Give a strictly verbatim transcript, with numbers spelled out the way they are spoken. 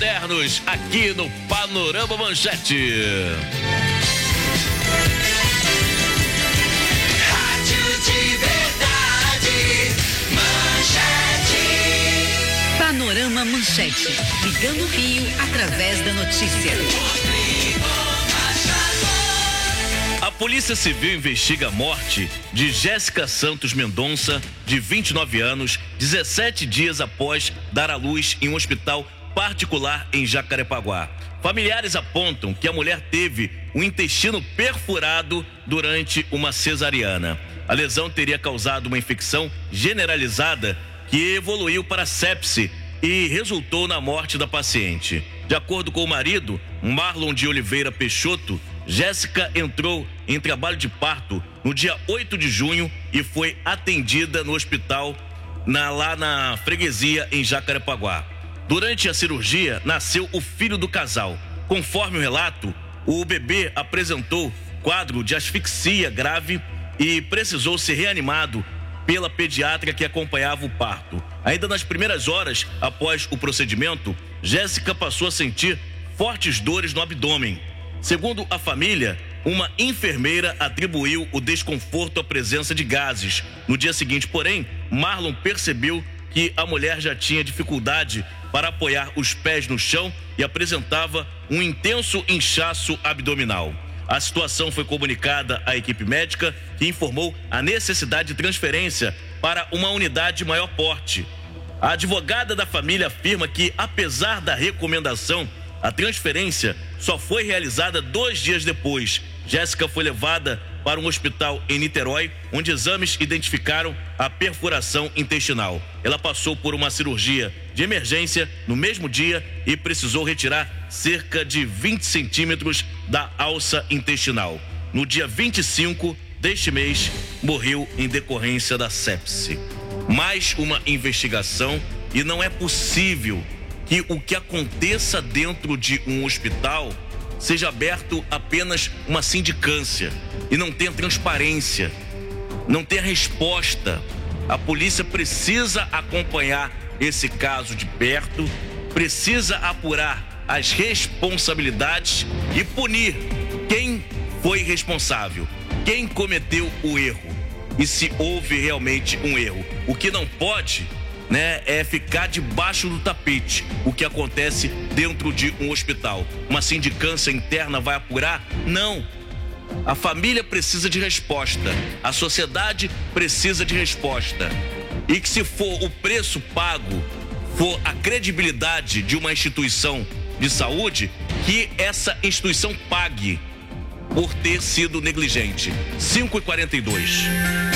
modernos aqui no Panorama Manchete. Rádio de verdade, Manchete. Panorama Manchete, ligando o Rio através da notícia. A Polícia Civil investiga a morte de Jéssica Santos Mendonça, de vinte e nove anos, dezessete dias após dar à luz em um hospital particular em Jacarepaguá. Familiares apontam que a mulher teve o intestino perfurado durante uma cesariana. A lesão teria causado uma infecção generalizada que evoluiu para sepse e resultou na morte da paciente. De acordo com o marido, Marlon de Oliveira Peixoto, Jéssica entrou em trabalho de parto no dia oito de junho e foi atendida no hospital na, lá na freguesia em Jacarepaguá. Durante a cirurgia, nasceu o filho do casal. Conforme o relato, o bebê apresentou quadro de asfixia grave e precisou ser reanimado pela pediatra que acompanhava o parto. Ainda nas primeiras horas após o procedimento, Jéssica passou a sentir fortes dores no abdômen. Segundo a família, uma enfermeira atribuiu o desconforto à presença de gases. No dia seguinte, porém, Marlon percebeu que a mulher já tinha dificuldade para apoiar os pés no chão e apresentava um intenso inchaço abdominal. A situação foi comunicada à equipe médica, que informou a necessidade de transferência para uma unidade de maior porte. A advogada da família afirma que, apesar da recomendação, a transferência só foi realizada dois dias depois. Jéssica foi levada para um hospital em Niterói, onde exames identificaram a perfuração intestinal. Ela passou por uma cirurgia de emergência no mesmo dia e precisou retirar cerca de vinte centímetros da alça intestinal. No dia vinte e cinco deste mês, morreu em decorrência da sepse. Mais uma investigação, e não é possível que o que aconteça dentro de um hospital seja aberto apenas uma sindicância e não tenha transparência, não tenha resposta. A polícia precisa acompanhar esse caso de perto, precisa apurar as responsabilidades e punir quem foi responsável, quem cometeu o erro e se houve realmente um erro. O que não pode, né, é ficar debaixo do tapete o que acontece dentro de um hospital. Uma sindicância interna vai apurar? Não. A família precisa de resposta, a sociedade precisa de resposta. E que, se for o preço pago, for a credibilidade de uma instituição de saúde, que essa instituição pague por ter sido negligente. cinco e quarenta e dois.